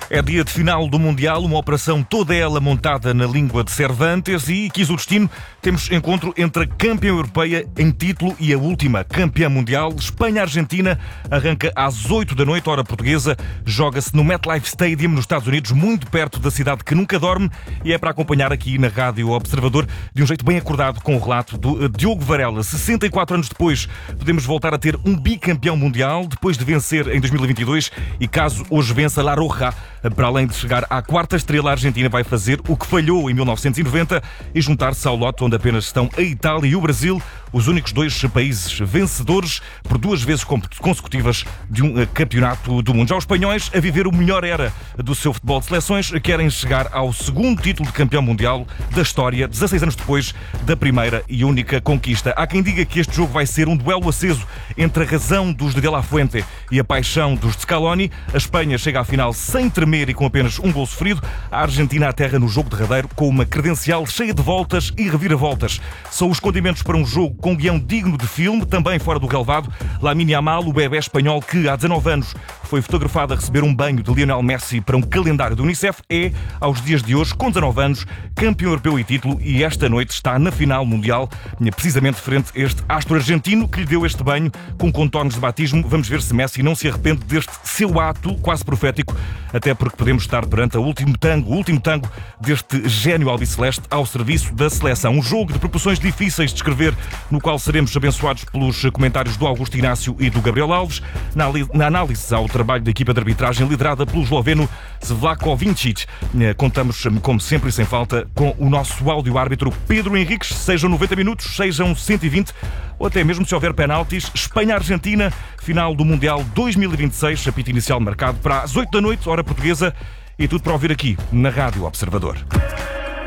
É dia de final do Mundial, uma operação toda ela montada na língua de Cervantes e, quis o destino, temos encontro entre a campeã europeia em título e a última campeã mundial. Espanha-Argentina arranca às 8 da noite, hora portuguesa, joga-se no MetLife Stadium, nos Estados Unidos, muito perto da cidade que nunca dorme, e é para acompanhar aqui na Rádio Observador, de um jeito bem acordado, com o relato do Diogo Varela. 64 anos depois, podemos voltar a ter um bicampeão mundial, depois de vencer em 2022, e caso hoje vença La Roja, para além de chegar à quarta estrela, a Argentina vai fazer o que falhou em 1990 e juntar-se ao lote onde apenas estão a Itália e o Brasil, os únicos dois países vencedores por duas vezes consecutivas de um campeonato do mundo. Já os espanhóis, a viver o melhor era do seu futebol de seleções, querem chegar ao segundo título de campeão mundial da história, 16 anos depois da primeira e única conquista. Há quem diga que este jogo vai ser um duelo aceso entre a razão dos de La Fuente e a paixão dos de Scaloni. A Espanha chega à final sem tremer e com apenas um gol sofrido. A Argentina aterra no jogo derradeiro com uma credencial cheia de voltas e reviravoltas. São os condimentos para um jogo com guião digno de filme, também fora do relvado. Lamine Yamal, o bebé espanhol que há 19 anos foi fotografado a receber um banho de Lionel Messi para um calendário do Unicef, é, aos dias de hoje, com 19 anos, campeão europeu e título, e esta noite está na final mundial, precisamente frente a este astro argentino que lhe deu este banho com contornos de batismo. Vamos ver se Messi não se arrepende deste seu ato quase profético, até porque podemos estar perante o último tango deste gênio albiceleste ao serviço da seleção. Um jogo de proporções difíceis de escrever, no qual seremos abençoados pelos comentários do Augusto Inácio e do Gabriel Alves, na análise ao trabalho da equipa de arbitragem liderada pelo esloveno Vlatko Vincic. Contamos, como sempre e sem falta, com o nosso áudio-árbitro Pedro Henriques. Sejam 90 minutos, sejam 120, ou até mesmo se houver penaltis. Espanha-Argentina, final do Mundial 2026, apito inicial marcado para as 8 da noite, hora portuguesa, e tudo para ouvir aqui na Rádio Observador.